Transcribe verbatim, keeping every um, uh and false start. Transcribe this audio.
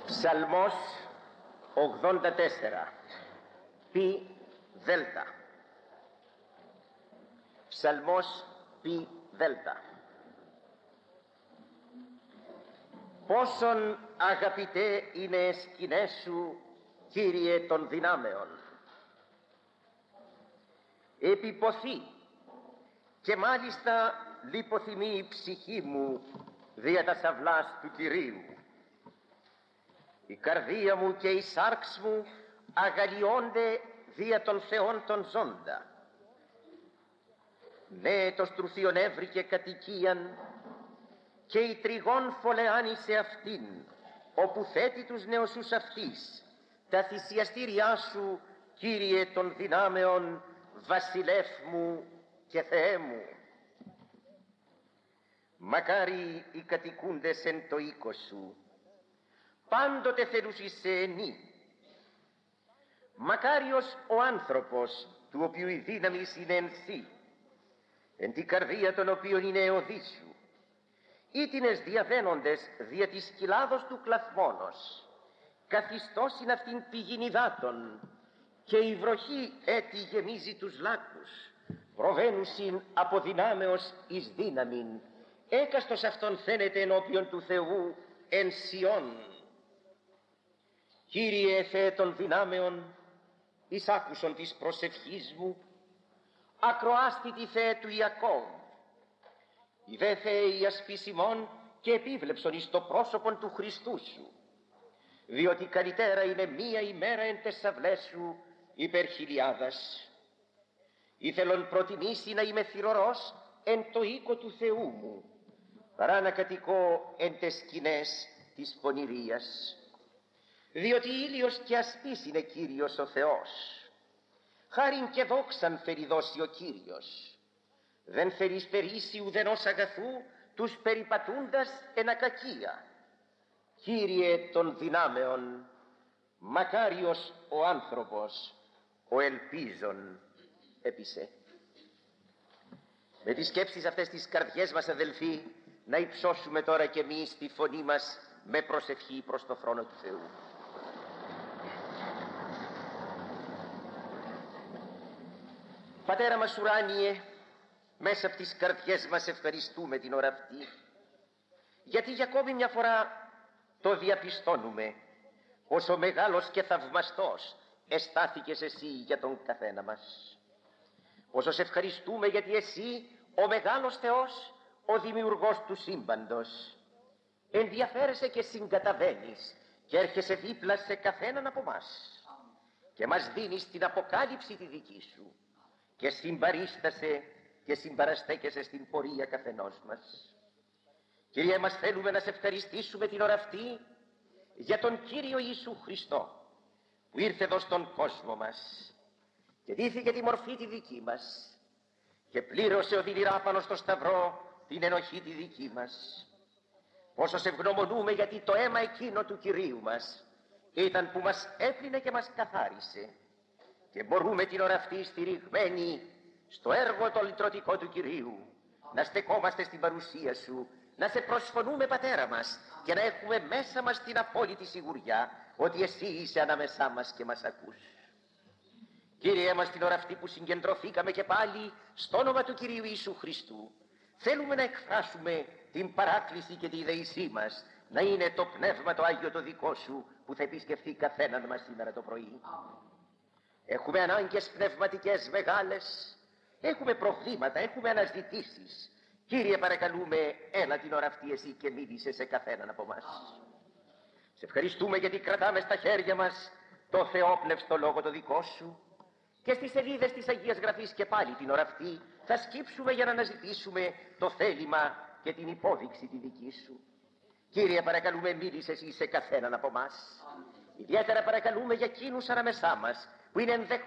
Ψαλμός ογδόντα τέσσερα, πι δέλτα. Ψαλμός πι δέλτα. Πόσον αγαπητέ είναι σκηνές σου, Κύριε των δυνάμεων. Επιποθεί και μάλιστα λιποθυμεί η ψυχή μου δια τα σαυλάς του Κυρίου. Η καρδία μου και η σάρξ μου αγαλιώνται δια των Θεών των ζώντα. Ναι, το στρουθίον έβρικε κατοικίαν και η τριγών φωλεάνει σε αυτήν, όπου θέτει τους νεοσούς αυτής τα θυσιαστήριά σου, Κύριε των δυνάμεων, βασιλεύ μου και Θεέ μου. Μακάρι οι κατοικούντες εν το οίκο σου, πάντοτε θελούσις σε ενή. Μακάριος ο άνθρωπος του οποίου η δύναμη είναι ενθή, εν την καρδία των οποίων είναι εωδή σου, ήτινες διαβαίνοντες δια της κοιλάδος του κλαθμόνος, καθιστώσιν αυτήν πηγήν υδάτων, και η βροχή έτη γεμίζει τους λάκους, προβαίνουσιν από δυνάμεως εις δύναμην, έκαστος αυτόν φαίνεται ενώπιον του Θεού εν Σιών. Κύριε Θεέ των δυνάμεων, εις άκουσον της προσευχής μου, ακροάστη Θεέ του Ιακώβ. Η δε Θεέ η ασπίσιμον και επίβλεψον εις το πρόσωπον του Χριστού σου, διότι καλύτερα είναι μία ημέρα εν τες αυλές σου υπέρ χιλιάδας. Ήθελον προτιμήσει να είμαι θυρωρός εν το οίκο του Θεού μου, παρά να κατοικώ εν τες σκηνές της πονηρίας. Διότι ήλιος και ασπίς είναι Κύριος ο Θεός, χάριν και δόξαν φέρει δώσει ο Κύριος. Δεν φέρει στερήσει ουδενός αγαθού τους περιπατούντας εν ακακία. Κύριε των δυνάμεων, μακάριος ο άνθρωπος, ο ελπίζων επισέ. Με τις σκέψεις αυτές τις καρδιές μας, αδελφοί, να υψώσουμε τώρα και εμείς τη φωνή μας με προσευχή προς το θρόνο του Θεού. Πατέρα μας ουράνιε, μέσα από τις καρδιές μας ευχαριστούμε την ώρα αυτή, γιατί για ακόμη μια φορά το διαπιστώνουμε πόσο μεγάλος και θαυμαστός εστάθηκες εσύ για τον καθένα μας. Πόσο σε ευχαριστούμε γιατί εσύ, ο μεγάλος Θεός, ο δημιουργός του σύμπαντος, ενδιαφέρεσαι και συγκαταβαίνεις και έρχεσαι δίπλα σε καθέναν από μας και μας δίνεις την αποκάλυψη τη δική σου και συμπαρίστασε και συμπαραστέκεσαι στην πορεία καθενός μας. Κύριε, μας θέλουμε να σε ευχαριστήσουμε την ώρα αυτή για τον Κύριο Ιησού Χριστό, που ήρθε εδώ στον κόσμο μας και ντύθηκε τη μορφή τη δική μας και πλήρωσε οδυνηρά πάνω στο σταυρό την ενοχή τη δική μας. Πόσο σε ευγνωμονούμε γιατί το αίμα εκείνο του Κυρίου μας ήταν που μας έπλυνε και μας καθάρισε και μπορούμε την ώρα αυτή στηριγμένοι στο έργο το λυτρωτικό του Κυρίου να στεκόμαστε στην παρουσία σου, να σε προσφωνούμε Πατέρα μας και να έχουμε μέσα μας την απόλυτη σιγουριά ότι εσύ είσαι ανάμεσά μας και μας ακούς. Κύριε μας, την ώρα αυτή που συγκεντρωθήκαμε και πάλι στο όνομα του Κυρίου Ιησού Χριστού, θέλουμε να εκφράσουμε την παράκληση και τη δεησή μας να είναι το Πνεύμα το Άγιο το δικό σου που θα επισκεφθεί καθέναν μας σήμερα το πρωί. Έχουμε ανάγκες πνευματικές μεγάλες, έχουμε προβλήματα, έχουμε αναζητήσεις. Κύριε, παρακαλούμε, έλα την ώρα αυτή εσύ και μίλησε σε καθέναν από μας. Σε ευχαριστούμε γιατί κρατάμε στα χέρια μας το θεόπνευστο λόγο το δικό σου και στις σελίδες της Αγίας Γραφής και πάλι την ώρα αυτή θα σκύψουμε για να αναζητήσουμε το θέλημα και την υπόδειξη τη δική σου. Κύριε, παρακαλούμε, μίλησε εσύ σε καθέναν από μας. Ιδιαίτερα παρακαλούμε για εκείνους ανάμεσά μας που είναι ενδεχομένοι